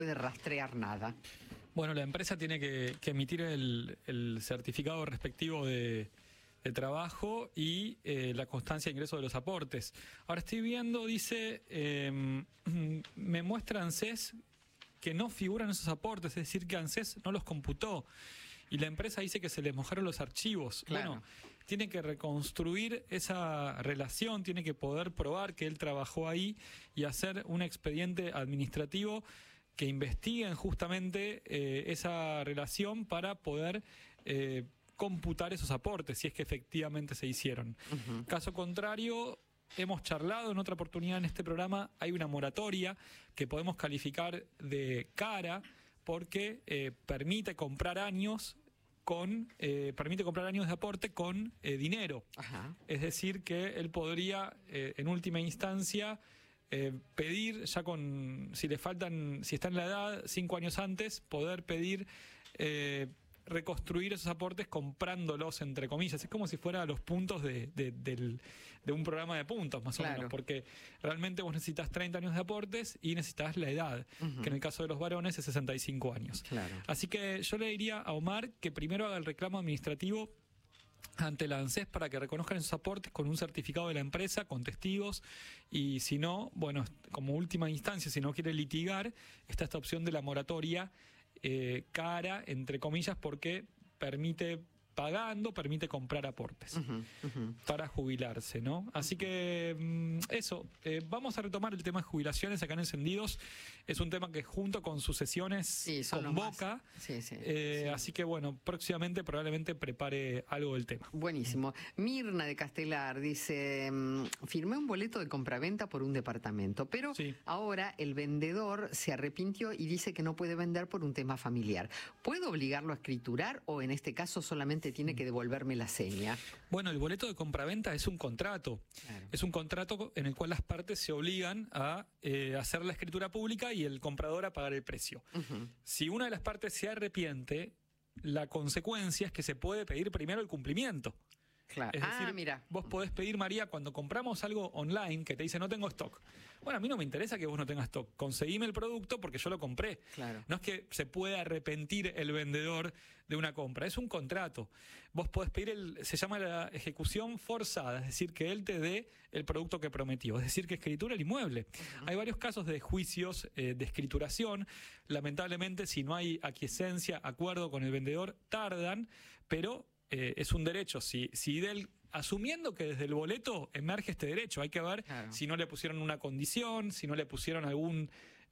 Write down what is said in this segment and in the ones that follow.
puede rastrear nada. Bueno, la empresa tiene que emitir el certificado respectivo de trabajo y la constancia de ingreso de los aportes. Ahora estoy viendo, dice, me muestra ANSES que no figuran esos aportes, es decir, que ANSES no los computó. Y la empresa dice que se les mojaron los archivos. Claro. Bueno, tiene que reconstruir esa relación, tiene que poder probar que él trabajó ahí y hacer un expediente administrativo que investiguen justamente esa relación para poder computar esos aportes, si es que efectivamente se hicieron. Caso contrario, hemos charlado en otra oportunidad en este programa, hay una moratoria que podemos calificar de cara porque permite comprar años de aporte con dinero. Ajá. Es decir, que él podría, en última instancia, pedir, ya si está en la edad, 5 años antes, poder pedir reconstruir esos aportes comprándolos, entre comillas. Es como si fuera los puntos de un programa de puntos, más o menos, porque realmente vos necesitas 30 años de aportes y necesitas la edad, que en el caso de los varones es 65 años. Claro. Así que yo le diría a Omar que primero haga el reclamo administrativo ante la ANSES para que reconozcan esos aportes con un certificado de la empresa, con testigos, y si no, bueno, como última instancia, si no quiere litigar, está esta opción de la moratoria cara, entre comillas, porque permite comprar aportes para jubilarse, ¿no? Así que eso, vamos a retomar el tema de jubilaciones acá en Encendidos. Es un tema que junto con sucesiones convoca. Así que bueno, próximamente probablemente prepare algo del tema. Buenísimo. Mirna de Castelar dice, firmé un boleto de compraventa por un departamento, pero ahora el vendedor se arrepintió y dice que no puede vender por un tema familiar. ¿Puedo obligarlo a escriturar o en este caso solamente tiene que devolverme la seña? Bueno, el boleto de compraventa es un contrato. Claro. Es un contrato en el cual las partes se obligan a hacer la escritura pública y el comprador a pagar el precio. Si una de las partes se arrepiente, la consecuencia es que se puede pedir primero el cumplimiento. Claro. Es decir, mira. Vos podés pedir, María, cuando compramos algo online que te dice no tengo stock. Bueno, a mí no me interesa que vos no tengas stock. Conseguime el producto porque yo lo compré. Claro. No es que se pueda arrepentir el vendedor de una compra. Es un contrato. Vos podés pedir se llama la ejecución forzada, es decir, que él te dé el producto que prometió. Es decir, que escritura el inmueble. Hay varios casos de juicios de escrituración. Lamentablemente, si no hay aquiescencia, acuerdo con el vendedor, tardan, pero es un derecho. Si asumiendo que desde el boleto emerge este derecho, hay que ver si no le pusieron una condición, si no le pusieron algún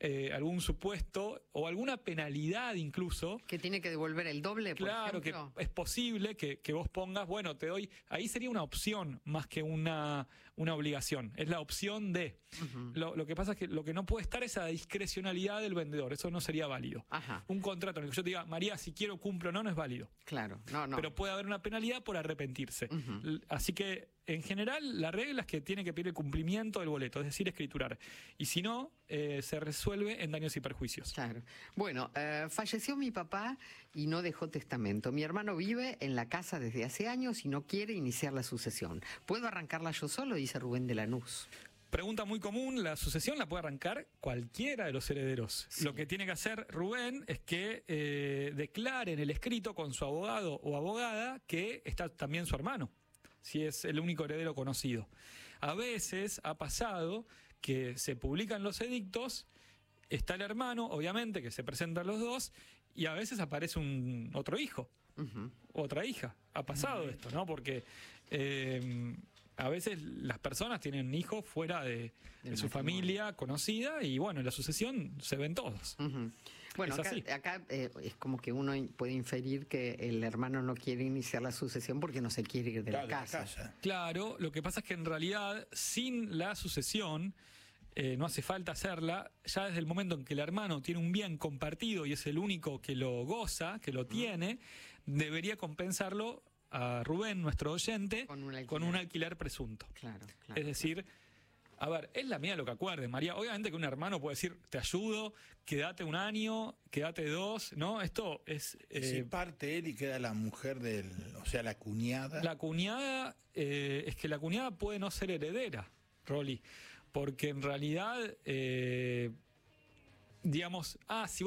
supuesto o alguna penalidad incluso. Que tiene que devolver el doble, por ejemplo. Claro, que es posible que vos pongas, bueno, te doy, ahí sería una opción más que una obligación, es la opción de. Lo que pasa es que lo que no puede estar es a discrecionalidad del vendedor, eso no sería válido. Un contrato en el que yo te diga, María, si quiero cumplo, no es válido. Claro, no. Pero puede haber una penalidad por arrepentirse. Así que, en general, la regla es que tiene que pedir el cumplimiento del boleto, es decir, escriturar. Y si no, se resuelve en daños y perjuicios. Claro. Bueno, falleció mi papá y no dejó testamento. Mi hermano vive en la casa desde hace años y no quiere iniciar la sucesión. ¿Puedo arrancarla yo solo? Dice Rubén de Lanús. Pregunta muy común, la sucesión la puede arrancar cualquiera de los herederos. Lo que tiene que hacer Rubén es que declare en el escrito con su abogado o abogada que está también su hermano, si es el único heredero conocido. A veces ha pasado que se publican los edictos, está el hermano, obviamente, que se presentan los dos, y a veces aparece otro hijo, otra hija. Ha pasado esto, ¿no? Porque a veces las personas tienen hijos fuera de su familia conocida y bueno, en la sucesión se ven todos. Bueno, acá es como que uno puede inferir que el hermano no quiere iniciar la sucesión porque no se quiere ir de la casa. Claro, lo que pasa es que en realidad sin la sucesión no hace falta hacerla. Ya desde el momento en que el hermano tiene un bien compartido y es el único que lo goza, que lo tiene, debería compensarlo a Rubén, nuestro oyente, con un alquiler presunto. Claro. Es decir, a ver, es la mía lo que acuerde, María. Obviamente que un hermano puede decir, te ayudo, quédate un año, quédate 2, ¿no? Esto es... si parte él y queda la mujer o sea, la cuñada. La cuñada, es que la cuñada puede no ser heredera, Rolly, porque en realidad digamos, si